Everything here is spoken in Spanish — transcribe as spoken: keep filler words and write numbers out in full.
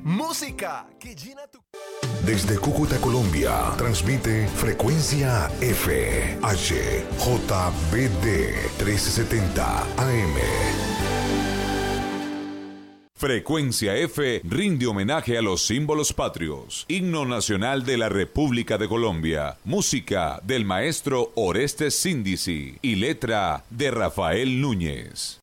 Música que llena tu... Desde Cúcuta, Colombia, transmite Frecuencia F, H, J B D trescientos setenta A M. Frecuencia F rinde homenaje a los símbolos patrios. Himno nacional de la República de Colombia. Música del maestro Orestes Síndici y letra de Rafael Núñez.